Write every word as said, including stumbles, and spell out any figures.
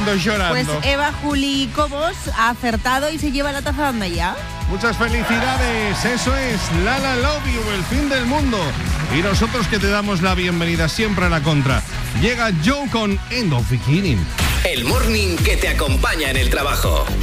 riendo y llorando. Pues Eva Juli Cobos ha acertado y se lleva la taza de Anda Ya. Muchas felicidades, eso es La La Love You, el fin del mundo. Y nosotros que te damos la bienvenida siempre a la contra. Llega Joe con End of Beginning. El morning que te acompaña en el trabajo.